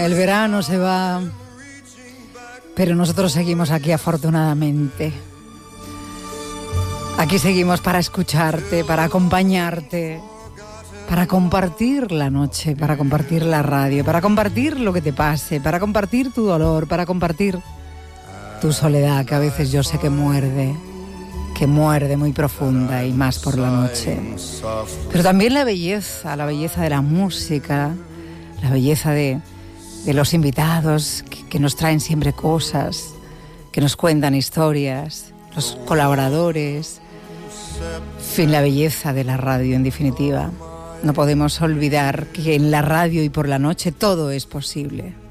el verano se va, pero nosotros seguimos aquí afortunadamente. Aquí seguimos para escucharte, para acompañarte, para compartir la noche, para compartir la radio, para compartir lo que te pase, para compartir tu dolor, para compartir tu soledad, que a veces yo sé que muerde muy profunda y más por la noche. Pero también la belleza de la música, la belleza de los invitados que nos traen siempre cosas, que nos cuentan historias, los colaboradores, en fin, la belleza de la radio en definitiva. No podemos olvidar que en la radio y por la noche todo es posible.